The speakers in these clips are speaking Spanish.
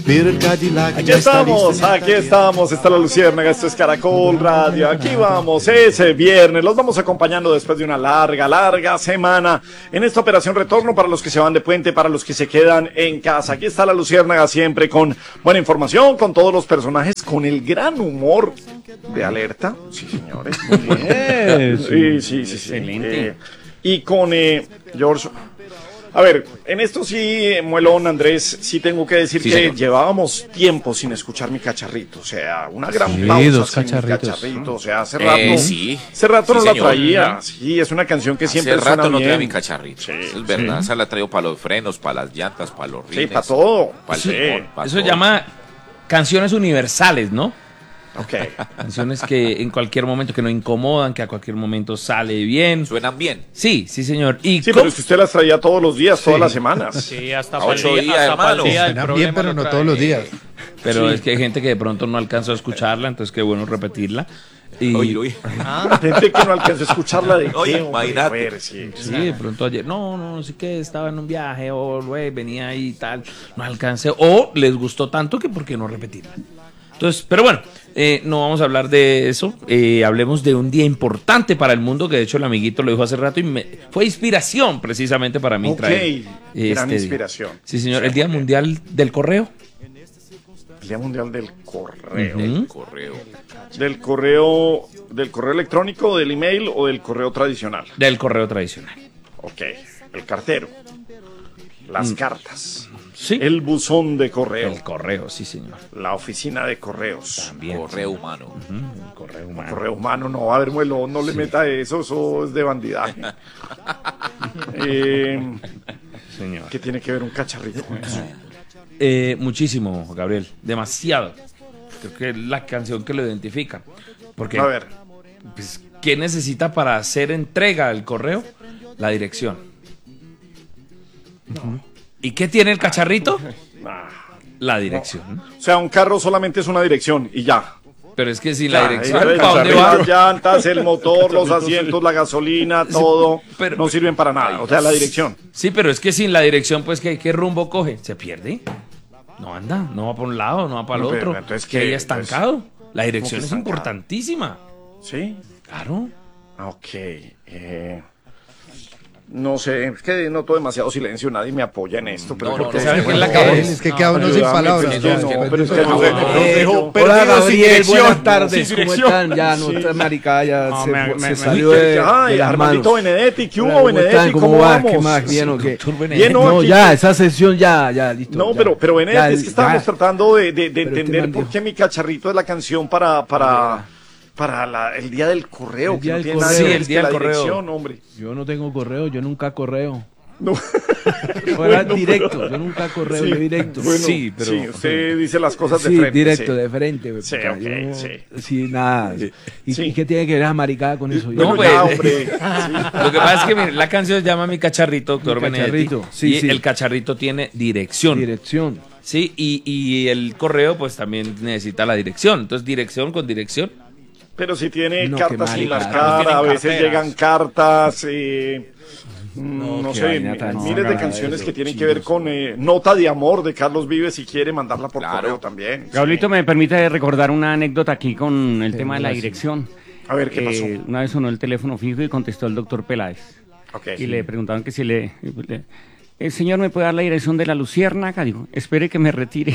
pero el Cadillac Aquí ya está listo. aquí estamos, está la Luciérnaga, esto es Caracol Radio, aquí vamos, ese viernes, los vamos acompañando después de una larga semana en esta operación retorno para los que se van de puente, para los que se quedan en casa. Aquí está la Luciérnaga siempre con buena información, con todos los personajes, con el gran humor de Alerta, sí señores, muy bien. Sí. Excelente. Y con George. A ver, en esto sí, Muelón, Andrés, sí tengo que decir que señor. llevábamos tiempo sin escuchar mi cacharrito, o sea, una gran Sí, pausa dos sin mi cacharritos. cacharrito, o sea, hace rato, Sí. hace rato no Sí, la señor. traía, sí, es una canción que siempre Hace suena rato no bien. trae mi cacharrito. Sí, Eso es verdad. Esa la traigo para los frenos, para las llantas, para los Sí, rines. para todo, Para el sí, timón, para Eso todo. llama canciones universales, ¿no? ok, Canciones que en cualquier momento, que no incomodan, que a cualquier momento sale bien. Suenan bien. Sí, señor. Y sí, pero es que usted las traía todos los días, todas las semanas. Sí, hasta A para el 8 día, días, hasta para el hermano. día del Suena problema bien, pero lo no trae. todos los días. pero es que hay gente que de pronto no alcanzó a escucharla, entonces qué bueno repetirla. Y Uy. Gente que no alcanzó a escucharla de Oye, qué, hombre, imagínate. a ver, sí. sí, de pronto ayer, no sé qué, estaba en un viaje o güey, venía ahí y tal, no alcancé, o les gustó tanto que por qué no repetirla. Entonces, pero bueno, no vamos a hablar de eso, hablemos de un día importante para el mundo, que de hecho el amiguito lo dijo hace rato y fue inspiración precisamente para mí Ok, traer gran día. inspiración. Sí, señor, el Día Mundial del Correo. El Día Mundial del Correo. Ujú. Correo. Del correo electrónico, del email o del correo tradicional. Del correo tradicional. Ok, el cartero, las cartas, Sí. el buzón de correo, El correo, sí, señor. la oficina de correos, También. Correo humano. El correo humano. correo humano, no, a ver, Muelo, no le meta eso es de bandidaje. Señor. ¿Qué tiene que ver un cacharrito con eso? Muchísimo, Gabriel. Demasiado. Creo que es la canción que lo identifica. Porque, A ver, pues, ¿qué necesita para hacer entrega del correo? La dirección. ¿Y qué tiene el cacharrito? ah, La dirección. o sea, un carro solamente es una dirección y ya. Pero es que sin la Ya, dirección, el ¿para dónde cacharrito, va? las llantas, el motor, los asientos, la gasolina, todo, pero- no sirven para nada. O sea, la dirección. Sí, pero es que sin la dirección, pues, ¿qué rumbo coge? ¿Se pierde? No anda, no va para un lado, no va para el No, pero otro. entonces, que ¿qué? haya estancado. La dirección que es estancado? importantísima. ¿Sí? Claro. Ok. No sé, es que noto demasiado silencio, nadie me apoya en esto. Pero No, creo no, que no, ¿sabe qué es la Gabriel, cabeza? es que queda uno sin ayúdame, palabras. pero es que no, pero es que no, Hola Gabriel, buenas tardes, ¿cómo están? Ya, no, otra maricada ya No, se salió de Ay, las Armandito manos. Benedetti, ¿qué Hola, hubo, ¿cómo están? Benedetti? ¿Cómo ¿Cómo va? vamos? ¿Qué más? ¿Bien o qué? Doctor Bien, Benedetti. ¿no? No, aquí- ya, esa sesión ya, listo. No, ya. pero Benedetti, Ya, es que estábamos ya. tratando de Pero entender man por dijo. qué mi cacharrito es la canción para el día del correo. El día que no del tiene nada correo. que ver, Sí, el es que día la del correo. dirección, hombre. Yo no tengo correo, yo nunca correo. No. Fuera directo, yo nunca correo, Sí, yo directo. bueno, Sí, pero- sí, usted dice las cosas de Sí, frente. directo, sí. de frente. Sí, puta, ok, yo- sí. Sí, nada. ¿Y, Sí. y qué tiene que ver esa maricada con eso? No, Bueno, pues, ya, hombre. Lo que pasa es que mire, la canción se llama Mi Cacharrito, doctor Mi Cacharrito, Benedetti, sí, y sí. el cacharrito tiene dirección. Dirección. Sí, y el correo pues también necesita la dirección. Entonces, dirección con dirección. Pero si tiene No, cartas qué sin marica. marcar, Tienen a veces carteras. llegan cartas, no qué sé, vaina tan miles de cagada canciones eso, que tienen que ver con Nota de Amor de Carlos Vives, si quiere mandarla por Claro. correo también. Gabrielito, me permite recordar una anécdota aquí con el tema de la dirección. A ver, ¿qué pasó? Una vez sonó el teléfono fijo y contestó el doctor Peláez. Ok. Y le preguntaban que si el señor me puede dar la dirección de la Luciérnaga. Dijo, espere que me retire.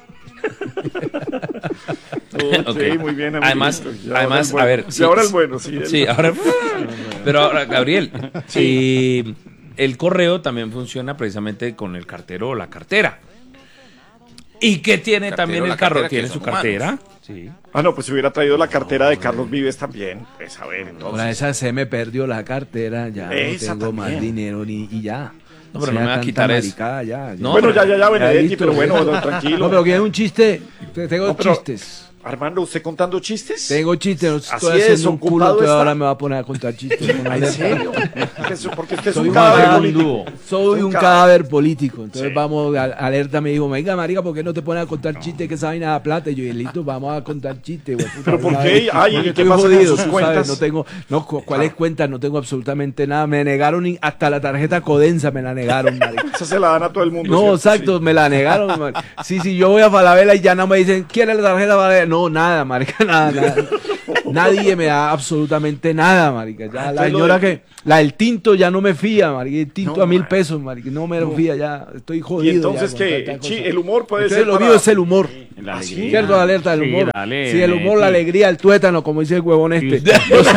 Ok, Ok. muy bien, Además, amiguito. Y ahora además, el bueno. a ver, Y sí, ahora el bueno, sí. Sí, ahora. Pero ahora, Gabriel, el correo también funciona precisamente con el cartero o la cartera. ¿Y qué tiene Cartero, también el la carro? cartera, que ¿Tiene son su cartera? humanos. Sí. Ah, no, pues si hubiera traído la cartera de Carlos Vives también. Pues a ver, Ahora entonces. esa se me perdió la cartera, ya Esa no tengo más también. dinero y ya. No, pero O sea, no me va a tanta quitar eso. maricada, ya. No, Bueno, pero- ya, Benedetti, listo. pero bueno, tranquilo. No, pero que es un chiste. Tengo No, pero- chistes. Armando, ¿usted contando chistes? Tengo chistes, no estoy Así es, haciendo un culo, ocupado entonces está. ahora me va a poner a contar chistes. ¿En serio? Porque usted es Soy un un cadáver gran político. Soy un cadáver. cadáver político. Entonces Sí. vamos, alerta me dijo, venga marica, ¿por qué no te pones a contar chistes que esa vaina da plata? Y yo, listo, vamos a contar chistes. Güey, puta, ¿Pero por una qué? vez. Ay, Porque ¿y qué estoy pasa con jodido, sus tú cuentas? sabes, no tengo, ¿cuáles cuentas? No tengo absolutamente nada. Me negaron hasta la tarjeta Codensa, me la negaron, marica. Esa se la dan a todo el mundo. No, ¿cierto? exacto, me la negaron, man. Sí, yo voy a Falabella y ya no me dicen, ¿quiere la tarjeta Falabella? No, nada, marica, nada. Nadie me da absolutamente nada, marica. Ya la Entonces, señora la del tinto ya no me fía, marica. El tinto No, a 1.000 man. pesos, marica. No me lo fía, ya estoy jodido. Y entonces ya con que tanta cosa. el humor puede Entonces ser lo para- mío es el humor. La ¿Ah, sí? alegría. ¿Cierto? La alerta del Sí, humor. dale, Sí, el humor, la Benedetti. alegría, el tuétano, como dice el huevón este. Sí. Entonces,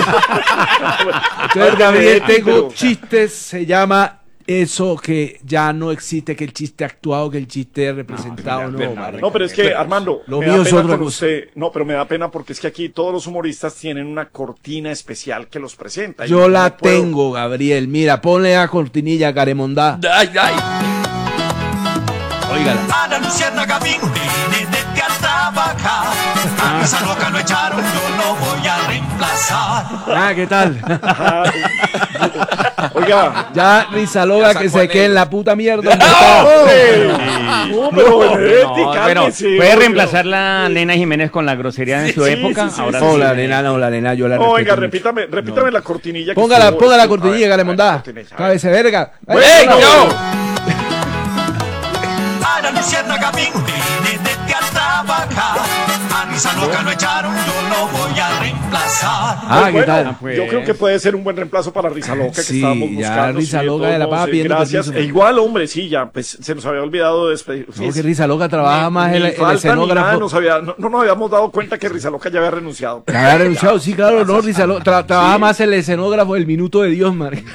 Gabriel, tengo pero- chistes, se llama eso que ya no existe, que el chiste actuado, que el chiste representado, no, marica. No, pero es que, Armando, Lo me mío da es pena otra con cosa. usted. No, pero me da pena porque es que aquí todos los humoristas tienen una cortina especial que los presenta. y Yo no la puedo- tengo, Gabriel. Mira, ponle a cortinilla Caremondá. Ay, ay. Óigala. A la luciérnaga vino de a trabajar. A esa loca lo echaron, yo lo voy a reemplazar. Ah, ¿qué tal? Oiga. Ya Rizaloga Ya que sacó se a quede en Nelly. la puta mierda. No, pero Benedetti, No, bueno, cálmese, puede oiga. reemplazar la Nena Jiménez con la grosería de su sí, época. sí, sí, Ahora sí. No, la nena, no, la nena, yo la No, respeto oiga, mucho. repítame la cortinilla. que Póngala, estuvo- ponga la a ver, cortinilla, a ver, Caremondá. cortinilla, a ver. Cabece verga. Bueno, Ay, no. A la luciérnaga vino de a trabajar. A esa loca lo echaron, yo lo voy a reemplazar. Ah, ¿qué Bueno, tal? pues. Yo creo que puede ser un buen reemplazo para Risa Loca que Sí, estábamos ya buscando. Risa sí, Loca todos de La modos, Paz pidiendo gracias. permiso. E igual, hombre, sí, ya, pues se nos había olvidado despedir. No, que Rizaloga trabaja más Ni el falta ni nada, escenógrafo. no nos habíamos dado cuenta que Risa Loca ya había renunciado. Que había renunciado, sí, claro, no, Rizaloga. Trabaja más el escenógrafo del minuto de Dios, marica.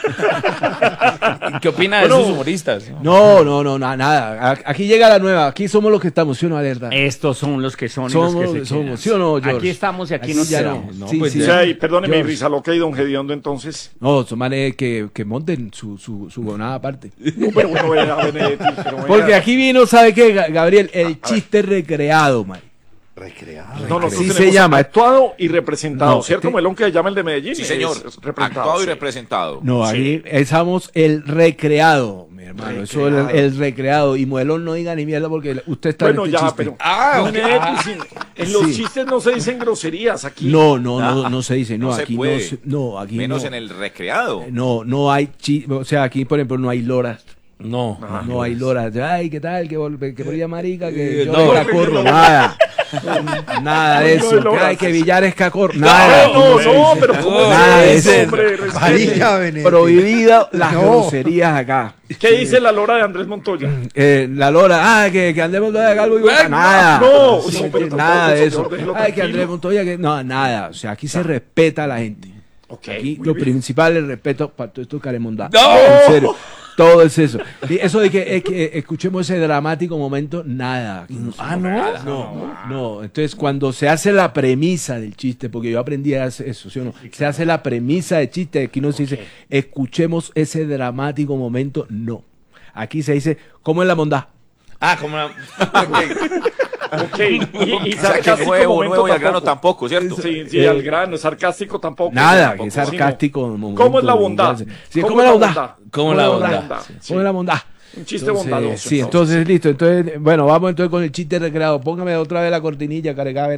¿Qué opina de esos humoristas? No, nada. Aquí llega la nueva. Aquí somos los que estamos, ¿sí o no, Alerta? Estos son los que son y Somos los que los se que somos, quedan. ¿sí o no, George? Aquí estamos y aquí Aquí nos ya quedamos. no. ¿no? Sí, Pues sí. O ya. sea, y perdóneme, George. Risa Loca y Don Gediondo, entonces. No, son manes que monten su gonada aparte. No, pero bueno, vea, Benedetti, pero vea. Porque aquí vino, ¿sabe qué, Gabriel? El chiste recreado, man. No, nosotros Así se tenemos llama. actuado y representado, No, ¿cierto? este- Melón que se llama el de Medellín. Sí, señor. es representado, Actuado y sí. representado. No, aquí estamos el recreado, mi hermano. Eso es el recreado. Y Muelón no diga ni mierda porque usted está Bueno, en este ya, chiste. pero. Benedetti, sí, en los Sí. chistes no se dicen groserías aquí. No se dice. No, No se aquí puede. aquí Menos no. en el recreado. No hay o sea, aquí por ejemplo no hay loras. No. No hay loras. Ay, ¿qué tal? Que por ella marica, que yo no. de cacorro, nada. Nada de No hay eso. Que loras. hay que Villar es cacorro. Nada. No, pero ¿cómo Nada es de eso, eso. hombre? Respete. Marica, Benedetti. Prohibida las groserías acá. ¿Qué dice la lora de Andrés Montoya? La Lora, que Andrés Montoya haga algo igual. Nada. no, Sí, no, pero nada tampoco, de eso. señor, déjelo Ay, que tranquilo. Andrés Montoya, que no, nada. O sea, aquí se respeta a la gente. Ok, Aquí muy lo bien. principal es el respeto para todo esto Caremondá. ¡No! En serio. Todo es eso. Y eso de que escuchemos ese dramático momento, nada. Aquí no. Entonces, cuando se hace la premisa del chiste, porque yo aprendí a hacer eso, ¿sí o no? Se hace la premisa del chiste, aquí no se dice, escuchemos ese dramático momento, no. Aquí se dice, ¿cómo es la mondá? Ah, como la... Ok, y O sea, que sarcástico nuevo, momento nuevo y al grano tampoco, ¿cierto? Sí, al grano, sarcástico tampoco. Nada, Tampoco, que es sí, no. sarcástico. momento, ¿Cómo es la bondad? Sí, ¿cómo es la bondad? ¿Cómo es la bondad? ¿Cómo es la bondad? Un chiste Entonces, bondadoso. Sí, entonces listo. Entonces, bueno, vamos entonces con el chiste recreado. Póngame otra vez la cortinilla, Carecaber.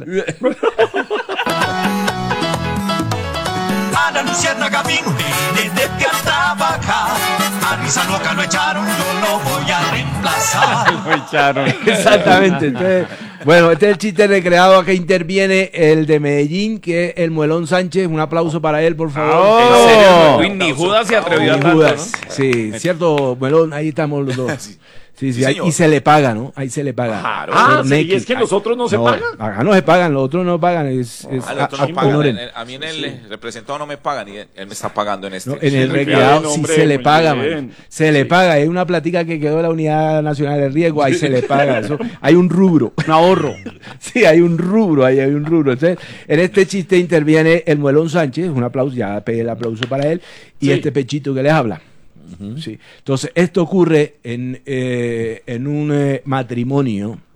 A la luciérnaga vino de a trabajar. A Risa Loca lo echaron, yo lo voy a reemplazar. Lo echaron. Exactamente. Entonces, bueno, este es el chiste recreado. Acá interviene el de Medellín, que es el Muelón Sánchez. Un aplauso para él, por favor. En serio, uy, ni Judas se atrevió a Y tanto, Judas. ¿no? Sí, cierto, Muelón, ahí estamos los dos. Sí, Sí, ahí- señor. y se le paga, ¿no? Ahí se le paga. Claro. Ah, Por sí, Neki. y es que los otros no se pagan. Acá no se pagan, los otros no pagan. Es Al otro no pagan. honoren. A mí en el representado no me pagan y él me está pagando en este. No, en el Sí, recreado bien, sí hombre, se le muy paga, bien. man. Se le paga. Es una platica que quedó de la Unidad Nacional de Riesgo. Ahí se le paga. Eso, hay un rubro, un ahorro. Sí, hay un rubro, ahí hay un rubro. Entonces, en este chiste interviene el Muelón Sánchez. Un aplauso, ya pegué el aplauso para él. Y Sí. este pechito que les habla. Sí. Entonces, esto ocurre en un matrimonio.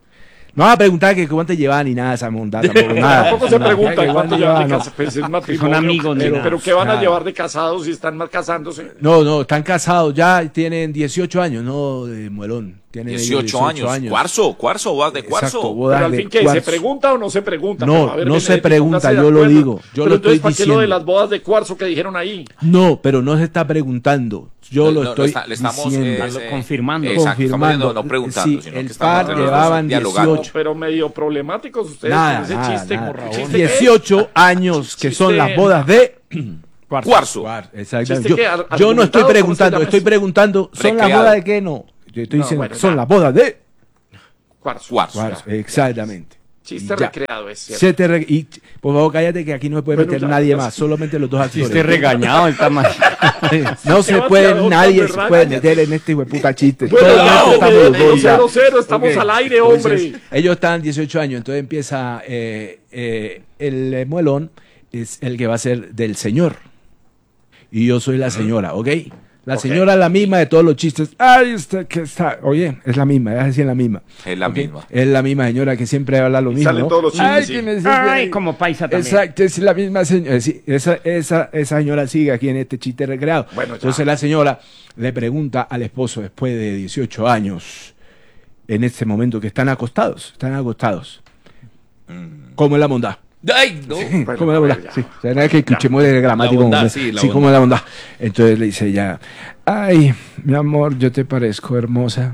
No vas a preguntar que cuánto llevan ni nada de esa montada, tampoco, nada. Tampoco se No, pregunta que cuánto cuánto llevan de no. casados. Pues es matrimonio. Son amigos, ni pero, nada. pero ¿qué van a Nada. llevar de casados si están mal casándose? No, están casados, ya tienen 18 años, no de muelón. Tienen ellos 18 años. ¿Cuarzo? ¿Vas de cuarzo? Exacto, bodas Pero al de fin, ¿qué? ¿Se cuarzo. pregunta o no se pregunta? No, Pero, a ver, no se Benedetti, pregunta, póngase de yo lo acuerdo. digo, yo Pero lo entonces, estoy ¿para qué lo de diciendo? las bodas de cuarzo que dijeron ahí? No, pero no se está preguntando. Yo lo estoy le estamos diciendo. confirmando. Exacto, Confirmando. no preguntando, Sí, sino el que estamos par entre los dos llevaban dialogando. 18. Pero medio problemáticos ustedes Nada, con ese nada, chiste. nada. ¿Qué chiste qué es? 18 años que son las bodas de Cuarzo. Exactamente. ¿Chiste Yo, qué? yo no ¿Argumentado? estoy ¿Cómo se preguntando, llama estoy eso? preguntando, ¿son las Recreado. bodas de qué? No. Yo estoy No, diciendo, bueno, son ya. las bodas de Cuarzo. Cuarzo. Exactamente. Chiste Y ya. recreado, es cierto. Se te re- y, por favor, cállate que aquí no se puede Bueno, meter ya, nadie ya más, sé. solamente los dos Si actores. esté regañado, está mal. No se Sebastián, puede, otra nadie vez, se puede cállate. meter en este puta chiste. Bueno, Todos ya, nosotros estamos los dos ya. 0-0, estamos Ok. al aire, Entonces, hombre. ellos están 18 años, entonces empieza el muelón, es el que va a ser del señor. Y yo soy la señora, ¿ok? La señora es la misma de todos los chistes. Ay, usted que está. Oye, es la misma, es así, es la misma. Es la ¿Ok? misma. Es la misma señora que siempre habla lo mismo. salen ¿no? todos los chistes, Ay, sí. que me- Ay, como paisa también. Exacto, es la misma señora. Sí, esa señora sigue aquí en este chiste recreado. Bueno, ya. Entonces la señora le pregunta al esposo después de 18 años, en este momento que están acostados. ¿Cómo es la bondad? Ay, no. Bueno, ¿Cómo es la a bondad? ver, ya. Sí, o sea, no es que escuchemos de gramático. La bondad, como- sí, la sí, bondad. ¿cómo es la bondad? Entonces le dice ella, ay, mi amor, yo te parezco hermosa.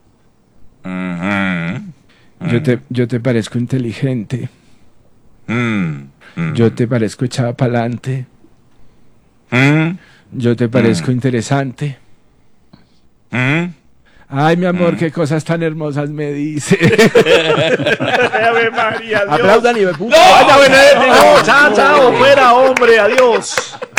Yo te parezco inteligente. Yo te parezco echada para adelante. Yo te parezco interesante. Ay, mi amor, qué cosas tan hermosas me dice. Ave María, Dios. Aplaudan y me puta. Vaya, Benedetti, no, chao, fuera, hombre, adiós.